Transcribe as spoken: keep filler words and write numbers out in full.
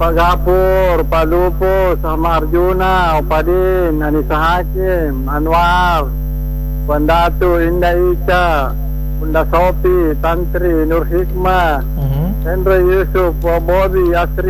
Pak Gapur, Pak Lupo, sama Arjuna, Opadin, Anissa Hakim, Anwar, Bandatu, Indah Ica, Bunda Sopi, Tantri, Nur Hikmah, Mhm. Hendra Yusuf, Bobby, Asri.